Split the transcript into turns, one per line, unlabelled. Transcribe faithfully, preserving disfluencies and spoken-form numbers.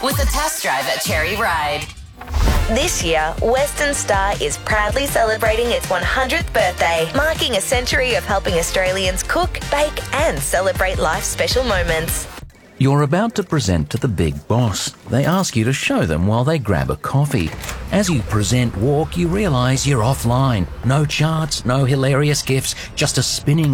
with a test drive at Cherry Ride.
This year, Western Star is proudly celebrating its one hundredth birthday, marking a century of helping Australians cook, bake and celebrate life's special moments.
You're about to present to the big boss. They ask you to show them while they grab a coffee. As you present walk, you realise you're offline. No charts, no hilarious gifs, just a spinning